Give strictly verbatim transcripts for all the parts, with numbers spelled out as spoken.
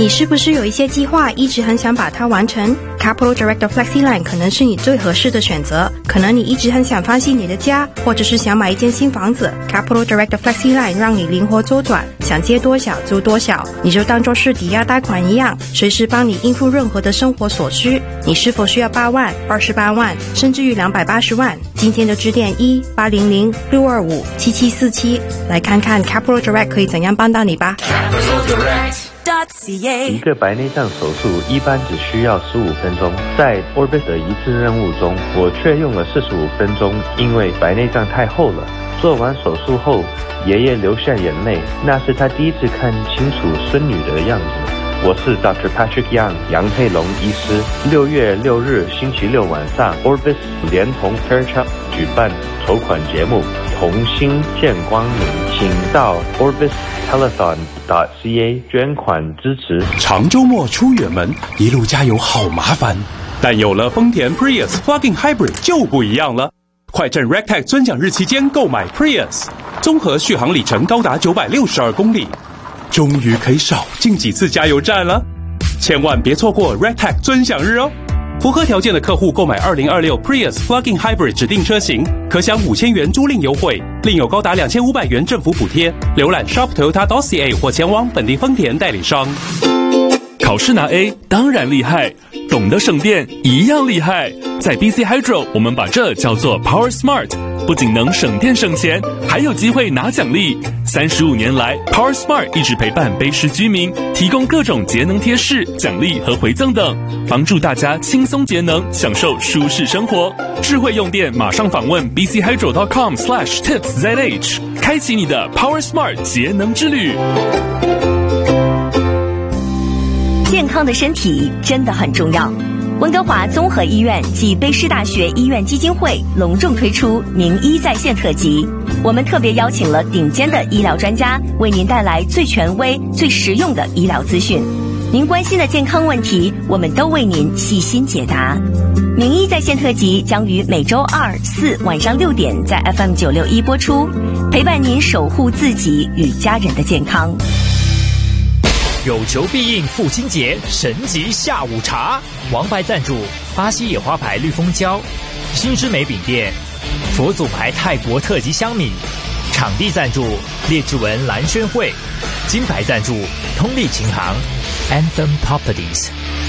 你是不是有一些计划一直很想把它完成？ Capital Direct 的 FlexiLine 可能是你最合适的选择。可能你一直很想翻新你的家，或者是想买一间新房子。 Capital Direct 的 FlexiLine 让你灵活周转，想借多少租多少，你就当作是抵押贷款一样，随时帮你应付任何的生活所需。你是否需要八万、二十八万，甚至于两百八十万？今天就致电一八零零六二五七七四七，来看看 Capital Direct 可以怎样帮到你吧。 一个白内障手术一般只需要十五分钟，在 Orbis 的一次任务中，我却用了四十五分钟，因为白内障太厚了。做完手术后，爷爷流下眼泪，那是他第一次看清楚孙女的样子。我是 Doctor Patrick Young 杨佩龙医师。六月六日星期六晚上 ，Orbis 连同 Fairchild 举办筹款节目，同心见光明，请到 orbis telethon dot c a 捐款支持。 长周末出远门，一路加油好麻烦，但有了丰田 Prius Plug-in Hybrid 就不一样了。快趁 Rectech 尊奖日期间购买 Prius， 综合续航里程高达九百六十二公里。终于可以少进几次加油站了，千万别错过 Rectech 尊享日哦！符合条件的客户购买二零二六 Prius Plug-in Hybrid 指定车型，可享五千元租赁优惠，另有高达两千五百元政府补贴。浏览 shop toyota dot c a 或前往本地丰田代理商。 考试拿 A 当然厉害，懂得省电一样厉害。在 B C Hydro， 我们把这叫做 Power Smart， 不仅能省电省钱，还有机会拿奖励。三十五年来 ，Power Smart 一直陪伴卑诗居民，提供各种节能贴士、奖励和回赠等，帮助大家轻松节能，享受舒适生活。智慧用电，马上访问 b c hydro dot com slash tips z h， 开启你的 Power Smart 节能之旅。 健康的身体真的很重要。温哥华综合医院及卑诗大学医院基金会隆重推出名医在线特辑，我们特别邀请了顶尖的医疗专家，为您带来最权威、最实用的医疗资讯。您关心的健康问题，我们都为您细心解答。名医在线特辑将于每周二、四晚上六点在 F M 九六一播出，陪伴您守护自己与家人的健康。 有求必应父亲节神级下午茶，王牌赞助巴西野花牌绿蜂胶，新之美饼店，佛祖牌泰国特级香米，场地赞助列治文蓝轩会，金牌赞助通力琴行 Anthem Properties。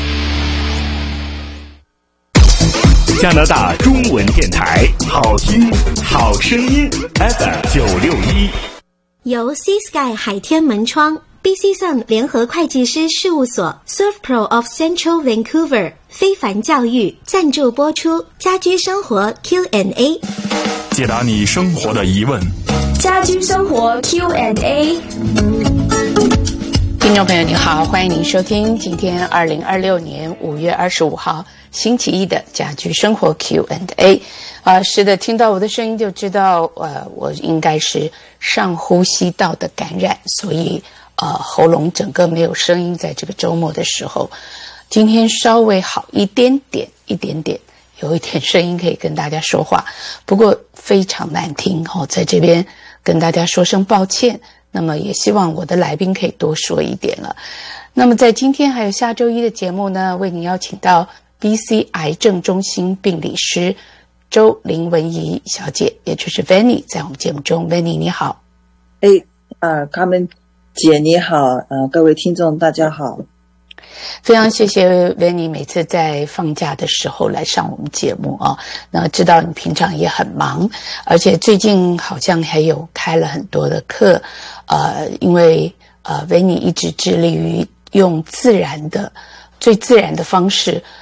加拿大中文电台，好听好声音 F M 九六一， 由 Sea Sky 海天门窗B C Sun 联合会計師事務所 ServPro of Central Vancouver 非凡教育贊助播出。家居生活 Q and A， 解答你生活的疑问。 家居生活 Q and A。 听众朋友你好，欢迎您收听今天二零二六年五月二十五号星期一的家居生活 Q and A。 啊、呃，是的，听到我的声音就知道，呃，我应该是上呼吸道的感染，所以呃，喉咙整个没有声音，在这个周末的时候，今天稍微好一点点，一点点，有一点声音可以跟大家说话，不过非常难听哦，在这边跟大家说声抱歉。那么也希望我的来宾可以多说一点了。那么在今天还有下周一的节目呢，为您邀请到 B C 癌症中心病理师周林文仪小姐，也就是 Vanny， 在我们节目中。 Vanny 你好。 哎，呃，卡门姐你好，呃，各位听众大家好。 非常谢谢 Vanny 每次在放假的时候来上我们节目啊。那知道你平常也很忙，而且最近好像还有开了很多的课，呃，因为呃 Vanny 一直致力于用自然的、最自然的方式